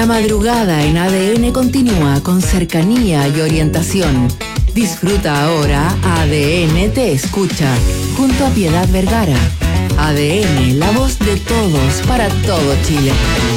La madrugada en ADN continúa con cercanía y orientación. Disfruta ahora ADN Te Escucha, junto a Piedad Vergara. ADN, la voz de todos, para todo Chile.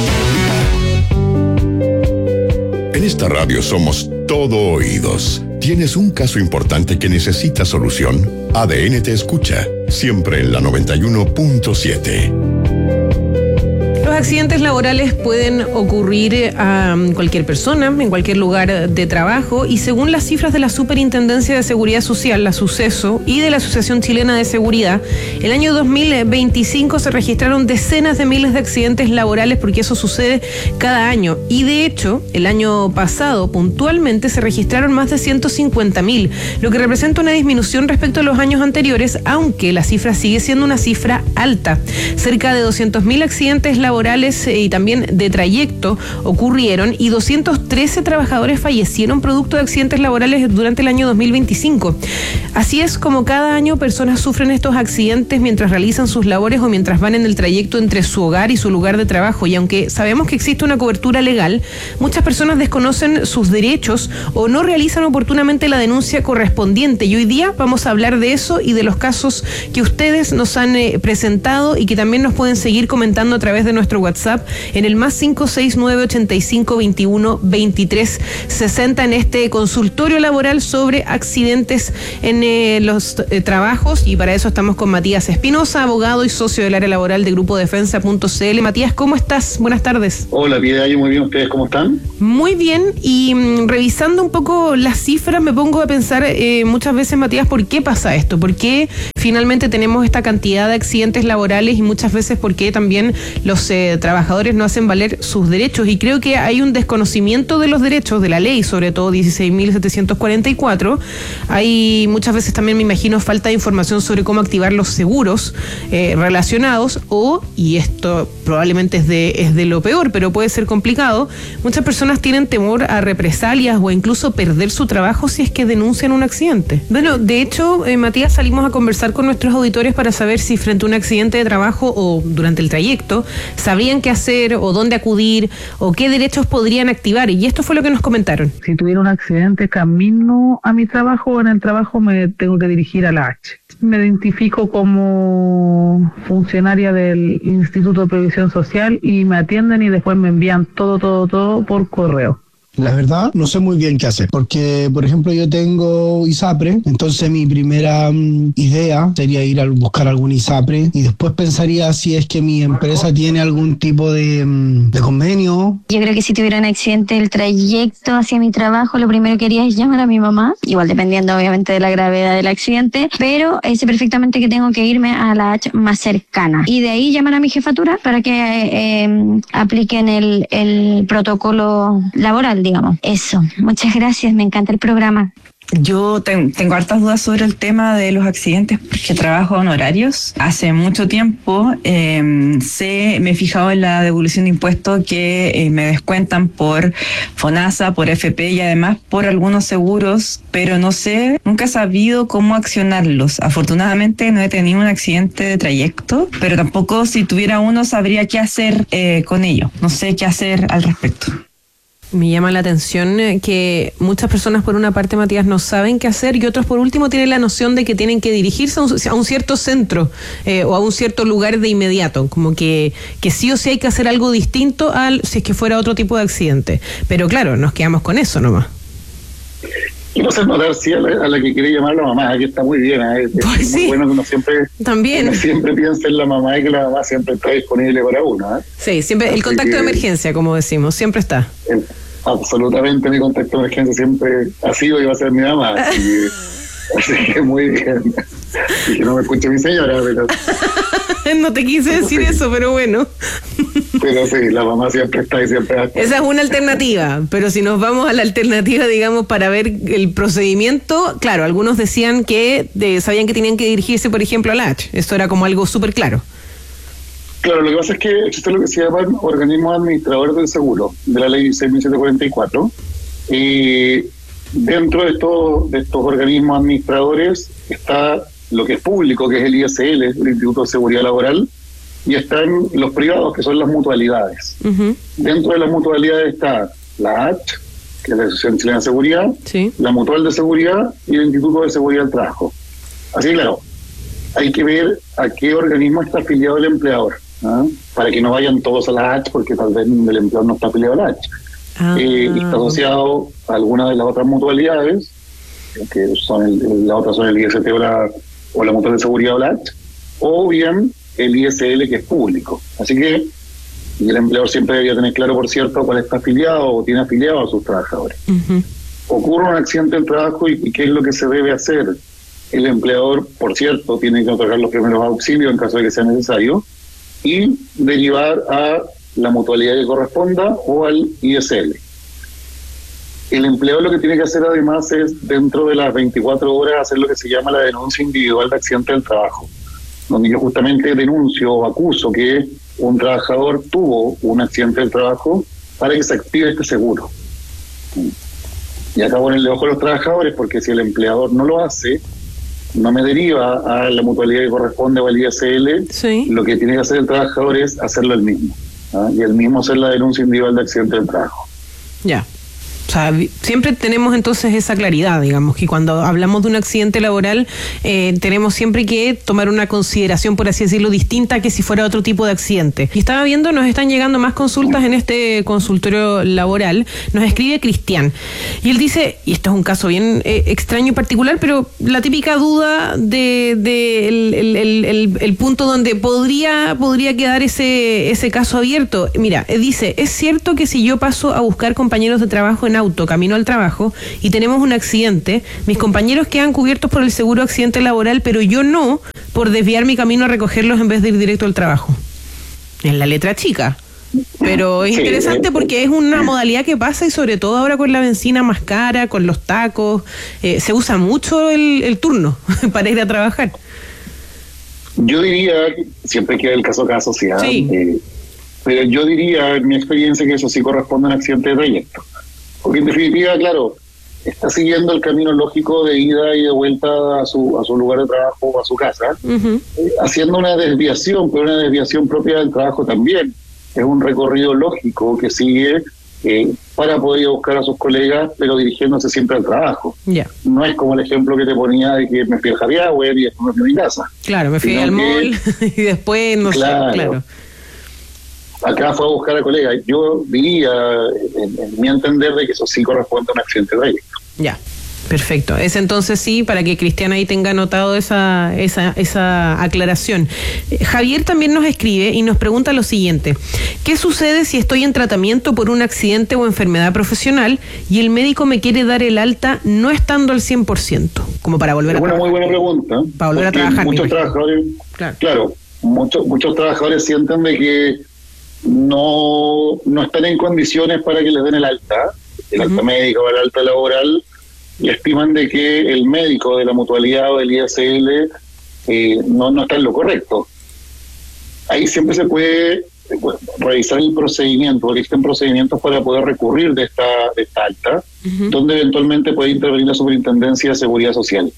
En esta radio somos todo oídos. ¿Tienes un caso importante que necesita solución? ADN Te Escucha, siempre en la 91.7. Los accidentes laborales pueden ocurrir a cualquier persona, en cualquier lugar de trabajo, y según las cifras de la Superintendencia de Seguridad Social, la Suceso, y de la Asociación Chilena de Seguridad, el año 2025 se registraron decenas de miles de accidentes laborales, porque eso sucede cada año. Y de hecho, el año pasado, puntualmente, se registraron más de 150.000, lo que representa una disminución respecto a los años anteriores, aunque la cifra sigue siendo una cifra alta. Cerca de 200.000 accidentes laborales y también de trayecto ocurrieron, y 213 trabajadores fallecieron producto de accidentes laborales durante el año 2025. Así es como cada año personas sufren estos accidentes mientras realizan sus labores o mientras van en el trayecto entre su hogar y su lugar de trabajo. Y aunque sabemos que existe una cobertura legal, muchas personas desconocen sus derechos o no realizan oportunamente la denuncia correspondiente. Y hoy día vamos a hablar de eso y de los casos que ustedes nos han presentado, y que también nos pueden seguir comentando a través de nuestro WhatsApp en el más 569-85-21-23-60 en este consultorio laboral sobre accidentes en los trabajos. Y para eso estamos con Matías Espinosa, abogado y socio del área laboral de Grupo Defensa.cl. Matías, ¿cómo estás? Buenas tardes. Hola, Piedad, yo muy bien. ¿Ustedes cómo están? Muy bien, y revisando un poco las cifras me pongo a pensar muchas veces, Matías, ¿por qué pasa esto? ¿Por qué finalmente tenemos esta cantidad de accidentes laborales? Y muchas veces ¿por qué también los trabajadores no hacen valer sus derechos? Y creo que hay un desconocimiento de los derechos, de la ley, sobre todo 16.744. Hay muchas veces también, me imagino, falta de información sobre cómo activar los seguros relacionados, y esto probablemente es de lo peor, pero puede ser complicado. Muchas personas tienen temor a represalias o incluso perder su trabajo si es que denuncian un accidente. Bueno, de hecho, Matías, salimos a conversar con nuestros auditores para saber si frente a un accidente de trabajo o durante el trayecto sabrían qué hacer o dónde acudir o qué derechos podrían activar, y esto fue lo que nos comentaron. Si tuviera un accidente camino a mi trabajo o en el trabajo, me tengo que dirigir a la H. Me identifico como funcionaria del Instituto de Previsión Social y me atienden y después me envían todo por correo. La verdad, no sé muy bien qué hacer, porque, por ejemplo, yo tengo ISAPRE, entonces mi primera idea sería ir a buscar algún ISAPRE, y después pensaría si es que mi empresa tiene algún tipo de convenio. Yo creo que si tuviera un accidente del trayecto hacia mi trabajo, lo primero que haría es llamar a mi mamá, igual dependiendo obviamente de la gravedad del accidente, pero sé perfectamente que tengo que irme a la H más cercana, y de ahí llamar a mi jefatura para que apliquen el protocolo laboral, digamos. Eso, muchas gracias, me encanta el programa. Yo tengo hartas dudas sobre el tema de los accidentes porque trabajo en horarios. Hace mucho tiempo me he fijado en la devolución de impuestos que me descuentan por FONASA, por FP y además por algunos seguros, pero nunca he sabido cómo accionarlos. Afortunadamente no he tenido un accidente de trayecto, pero tampoco, si tuviera uno, sabría qué hacer con ello. No sé qué hacer al respecto. Me llama la atención que muchas personas, por una parte, Matías, no saben qué hacer, y otros, por último, tienen la noción de que tienen que dirigirse a un cierto centro o a un cierto lugar de inmediato, como que sí o sí hay que hacer algo distinto si es que fuera otro tipo de accidente. Pero claro, nos quedamos con eso nomás. Quiero hacer notar, sí, a la que quiere llamar la mamá, que está muy bien. Pues sí, muy bueno que uno siempre piensa en la mamá, y que la mamá siempre está disponible para uno. Sí, siempre. Así el contacto de emergencia, como decimos, siempre está. Absolutamente, mi contacto de emergencia siempre ha sido y va a ser mi mamá. Así que muy bien. Y que no me escuche mi señora, pero... No te quise decir eso, pero bueno. Pero sí, la mamá siempre está y siempre está. Esa es una alternativa, pero si nos vamos a la alternativa, digamos, para ver el procedimiento, claro, algunos decían que sabían que tenían que dirigirse, por ejemplo, a la H. Esto era como algo súper claro. Claro, lo que pasa es que existe lo que se llaman organismos administradores del seguro, de la ley 6.744, y dentro de estos organismos administradores está lo que es público, que es el ISL, el Instituto de Seguridad Laboral, y están los privados, que son las mutualidades. Dentro de las mutualidades está la H, que es la Asociación Chilena de Seguridad, la Mutual de Seguridad y el Instituto de Seguridad del Trabajo. Así que, claro, hay que ver a qué organismo está afiliado el empleador, para que no vayan todos a la H, porque tal vez el empleador no está afiliado a la H. Y está asociado a alguna de las otras mutualidades, que son la otra son el IST o la Mutual de Seguridad o la H, o bien el ISL, que es público. Así que el empleador siempre debería tener claro, por cierto, cuál está afiliado o tiene afiliado a sus trabajadores. Ocurre un accidente del trabajo y qué es lo que se debe hacer. El empleador, por cierto, tiene que otorgar los primeros auxilios en caso de que sea necesario y derivar a la mutualidad que corresponda o al ISL. El empleador lo que tiene que hacer además es, dentro de las 24 horas, hacer lo que se llama la denuncia individual de accidente del trabajo, donde yo justamente denuncio o acuso que un trabajador tuvo un accidente del trabajo para que se active este seguro. Y acá ponerle ojo a los trabajadores, porque si el empleador no lo hace, no me deriva a la mutualidad que corresponde o al ISL, lo que tiene que hacer el trabajador es hacerlo él mismo. Y él mismo hacer la denuncia individual de accidente del trabajo. Ya. O sea, siempre tenemos entonces esa claridad, digamos, que cuando hablamos de un accidente laboral tenemos siempre que tomar una consideración, por así decirlo, distinta que si fuera otro tipo de accidente. Y estaba viendo, nos están llegando más consultas en este consultorio laboral. Nos escribe Cristian y él dice, y esto es un caso bien extraño y particular, pero la típica duda el punto donde podría quedar ese caso abierto. Mira, dice, ¿es cierto que si yo paso a buscar compañeros de trabajo en auto camino al trabajo y tenemos un accidente, mis compañeros quedan cubiertos por el seguro accidente laboral, pero yo no, por desviar mi camino a recogerlos en vez de ir directo al trabajo? En la letra chica. Pero es interesante porque es una modalidad que pasa, y sobre todo ahora con la benzina más cara, con los tacos, se usa mucho el turno para ir a trabajar. Yo diría, siempre queda el caso a caso, pero yo diría, en mi experiencia, que eso sí corresponde a un accidente de trayecto. Porque en definitiva, claro, está siguiendo el camino lógico de ida y de vuelta a su lugar de trabajo o a su casa, haciendo una desviación, pero una desviación propia del trabajo también. Es un recorrido lógico que sigue para poder ir a buscar a sus colegas, pero dirigiéndose siempre al trabajo. No es como el ejemplo que te ponía de que me fui al Happy Hour y después me fui a mi casa. Claro, me fui al mall y después no sé, claro. Acá fue a buscar a colegas. Yo diría, en mi entender, de que eso sí corresponde a un accidente de trayecto. Ya, perfecto. Es entonces sí, para que Cristian ahí tenga anotado esa aclaración. Javier también nos escribe y nos pregunta lo siguiente: ¿qué sucede si estoy en tratamiento por un accidente o enfermedad profesional y el médico me quiere dar el alta no estando al 100%? Como para volver a trabajar. Es una muy buena pregunta. Para volver a trabajar. Muchos trabajadores, muchos trabajadores sienten de que no están en condiciones para que les den el alta médica o el alta laboral, y estiman de que el médico de la mutualidad o del ISL no está en lo correcto. Ahí siempre se puede revisar el procedimiento, porque existen procedimientos para poder recurrir de esta alta, donde eventualmente puede intervenir la Superintendencia de Seguridad Social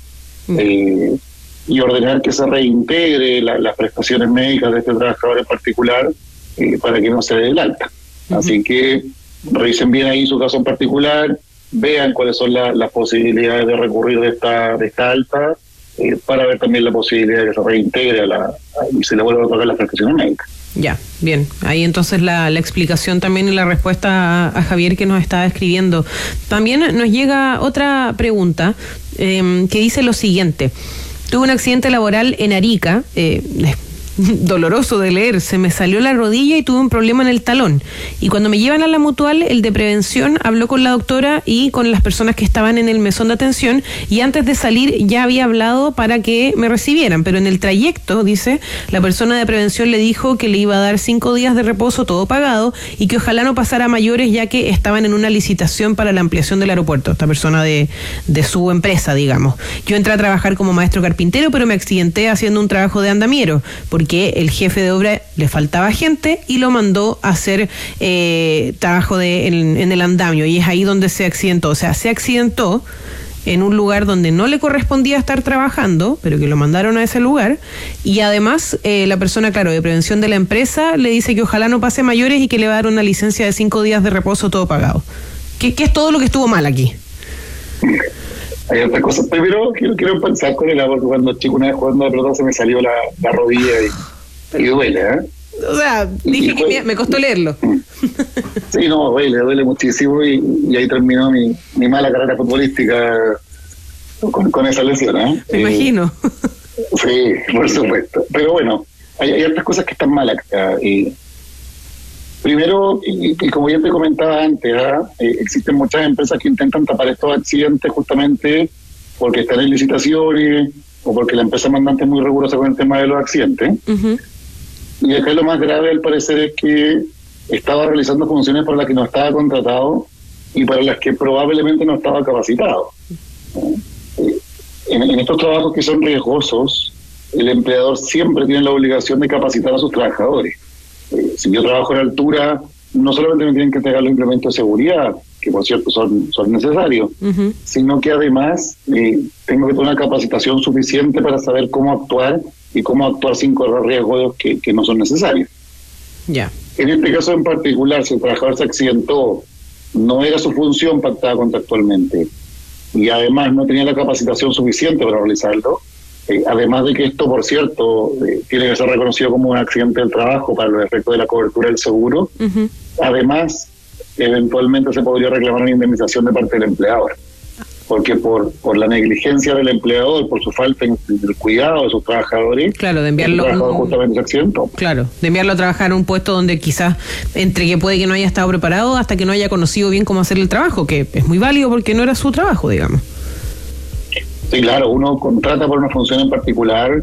y ordenar que se reintegre las prestaciones médicas de este trabajador en particular, para que no se dé el alta. Así que revisen bien ahí su caso en particular, vean cuáles son las posibilidades de recurrir de esta alta, para ver también la posibilidad de que se reintegre y se le vuelva a otorgar las prestaciones médicas. Ya, bien. Ahí entonces la explicación también y la respuesta a Javier, que nos está escribiendo. También nos llega otra pregunta que dice lo siguiente: tuve un accidente laboral en Arica, doloroso de leer, se me salió la rodilla y tuve un problema en el talón, y cuando me llevan a la mutual, el de prevención habló con la doctora y con las personas que estaban en el mesón de atención, y antes de salir ya había hablado para que me recibieran, pero en el trayecto, dice, la persona de prevención le dijo que le iba a dar 5 días de reposo, todo pagado, y que ojalá no pasara a mayores, ya que estaban en una licitación para la ampliación del aeropuerto, esta persona de su empresa, digamos. Yo entré a trabajar como maestro carpintero, pero me accidenté haciendo un trabajo de andamiero, porque el jefe de obra le faltaba gente y lo mandó a hacer trabajo en el andamio, y es ahí donde se accidentó. O sea, se accidentó en un lugar donde no le correspondía estar trabajando, pero que lo mandaron a ese lugar, y además la persona, claro, de prevención de la empresa le dice que ojalá no pase mayores y que le va a dar una licencia de 5 días de reposo todo pagado. ¿Qué es todo lo que estuvo mal aquí? Hay otras cosas. Primero quiero pensar con él, porque cuando chico una vez jugando a pelota se me salió la rodilla y duele, ¿eh? O sea, dije que me costó leerlo. Sí, no, duele muchísimo y ahí terminó mi mala carrera futbolística con esa lesión, ¿eh? Me imagino. Sí, por supuesto. Pero bueno, hay otras cosas que están mal acá. Primero, y como ya te comentaba antes, existen muchas empresas que intentan tapar estos accidentes justamente porque están en licitaciones o porque la empresa mandante es muy rigurosa con el tema de los accidentes. Uh-huh. Y acá lo más grave al parecer es que estaba realizando funciones para las que no estaba contratado y para las que probablemente no estaba capacitado. En estos trabajos que son riesgosos, el empleador siempre tiene la obligación de capacitar a sus trabajadores. Si yo trabajo en altura, no solamente me tienen que entregar los implementos de seguridad, que por cierto son necesarios, uh-huh, sino que además tengo que tener una capacitación suficiente para saber cómo actuar y cómo actuar sin correr riesgos que no son necesarios. Yeah. En este caso en particular, si el trabajador se accidentó, no era su función pactada contractualmente y además no tenía la capacitación suficiente para realizarlo, además de que esto, por cierto, tiene que ser reconocido como un accidente del trabajo para los efectos de la cobertura del seguro, uh-huh, además, eventualmente se podría reclamar una indemnización de parte del empleador, porque por la negligencia del empleador, por su falta en el cuidado de sus trabajadores, claro, de enviarlo, el trabajador justamente se accidentó. Claro, de enviarlo a trabajar a un puesto donde quizás, entre que puede que no haya estado preparado hasta que no haya conocido bien cómo hacer el trabajo, que es muy válido porque no era su trabajo, digamos. Sí, claro, uno contrata por una función en particular,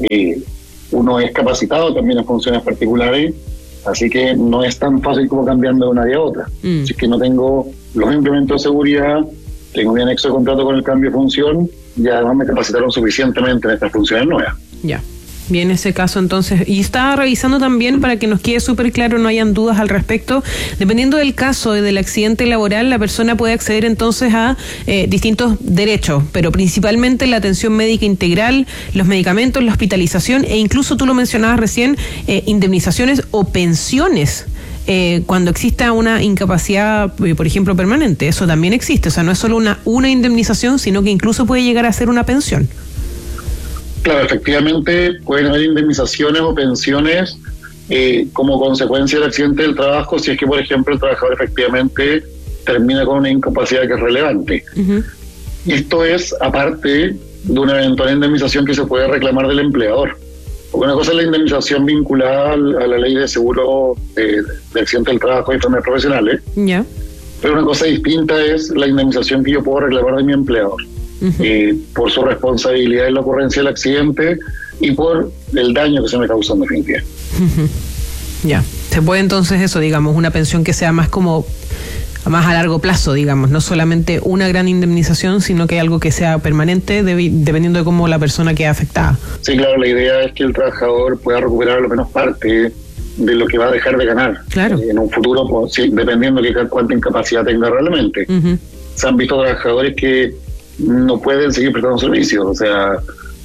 uno es capacitado también en funciones particulares, así que no es tan fácil como cambiando de una área a otra. Así que no tengo los implementos de seguridad, tengo mi anexo de contrato con el cambio de función y además me capacitaron suficientemente en estas funciones nuevas. Ya. Bien, ese caso entonces, y estaba revisando también para que nos quede súper claro, no hayan dudas al respecto, dependiendo del caso del accidente laboral, la persona puede acceder entonces a distintos derechos, pero principalmente la atención médica integral, los medicamentos, la hospitalización e incluso tú lo mencionabas recién, indemnizaciones o pensiones. Cuando exista una incapacidad, por ejemplo, permanente, eso también existe, o sea, no es solo una indemnización, sino que incluso puede llegar a ser una pensión. Claro, efectivamente pueden haber indemnizaciones o pensiones como consecuencia del accidente del trabajo si es que, por ejemplo, el trabajador efectivamente termina con una incapacidad que es relevante. Uh-huh. Y esto es aparte de una eventual indemnización que se puede reclamar del empleador. Porque una cosa es la indemnización vinculada a la ley de seguro de accidente del trabajo y enfermedades profesionales. Yeah. Pero una cosa distinta es la indemnización que yo puedo reclamar de mi empleador. Uh-huh. Por su responsabilidad en la ocurrencia del accidente y por el daño que se me causa en definitiva. Uh-huh. Ya, se puede entonces eso, digamos, una pensión que sea más a largo plazo, digamos, no solamente una gran indemnización, sino que algo que sea permanente dependiendo de cómo la persona queda afectada. Sí, claro, la idea es que el trabajador pueda recuperar al menos parte de lo que va a dejar de ganar. Claro. En un futuro, pues, sí, dependiendo de cuánta incapacidad tenga realmente. Uh-huh. Se han visto trabajadores que no pueden seguir prestando servicios, o sea,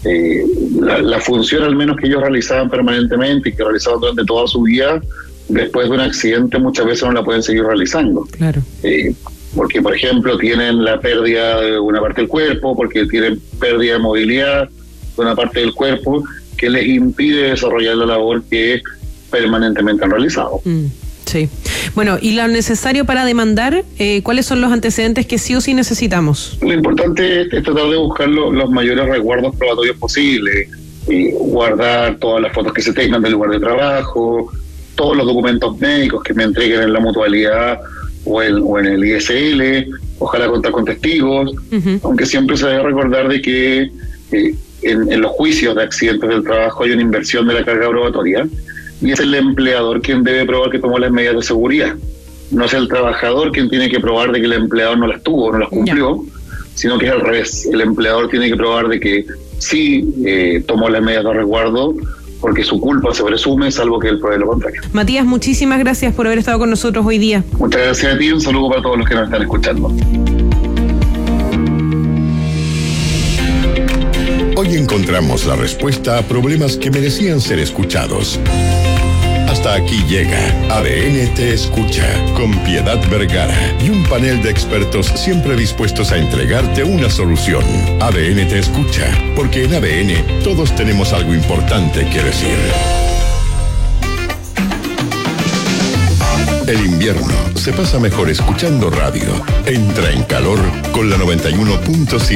la función al menos que ellos realizaban permanentemente y que realizaban durante toda su vida, después de un accidente muchas veces no la pueden seguir realizando. Claro. Porque, por ejemplo, tienen la pérdida de una parte del cuerpo, porque tienen pérdida de movilidad de una parte del cuerpo que les impide desarrollar la labor que permanentemente han realizado. Sí. Bueno, y lo necesario para demandar, ¿cuáles son los antecedentes que sí o sí necesitamos? Lo importante es tratar de buscar los mayores resguardos probatorios posibles, guardar todas las fotos que se tengan del lugar de trabajo, todos los documentos médicos que me entreguen en la mutualidad o en el ISL, ojalá contar con testigos, uh-huh, aunque siempre se debe recordar de que en los juicios de accidentes del trabajo hay una inversión de la carga probatoria, y es el empleador quien debe probar que tomó las medidas de seguridad. No es el trabajador quien tiene que probar de que el empleador no las tuvo, no las cumplió, sino que es al revés. El empleador tiene que probar de que sí tomó las medidas de resguardo, porque su culpa se presume, salvo que él pruebe lo contrario. Matías, muchísimas gracias por haber estado con nosotros hoy día. Muchas gracias a ti y un saludo para todos los que nos están escuchando. Hoy encontramos la respuesta a problemas que merecían ser escuchados. Hasta aquí llega ADN Te Escucha, con Piedad Vergara y un panel de expertos siempre dispuestos a entregarte una solución. ADN Te Escucha, porque en ADN todos tenemos algo importante que decir. El invierno se pasa mejor escuchando radio. Entra en calor con la 91.7.